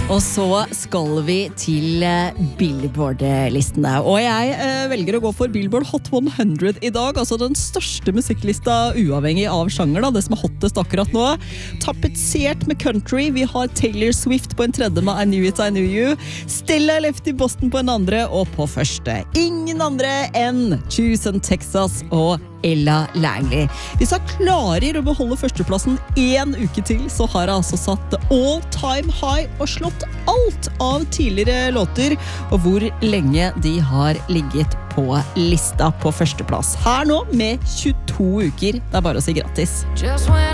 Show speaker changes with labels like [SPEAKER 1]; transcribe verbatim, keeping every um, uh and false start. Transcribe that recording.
[SPEAKER 1] Og så skal vi til Billboard-listene. Og jeg eh, velger å gå for Billboard Hot hundre i dag, altså den største musikklista uavhengig av sjanger, da, det som er hottest akkurat nå. Tapetsert med country. Vi har Taylor Swift på en tredje med I Knew It, I Knew You. Stella Left i Boston på en andre, og på første ingen andre enn Houston, Texas og Ella Langley. Hvis jeg klarer å beholde førsteplassen en uke til, så har jeg altså satt all time high og slått alt av tidligere låter, og hvor lenge de har ligget på lista på førsteplass. Her nå med tjueto uker. Det er bare å si grattis.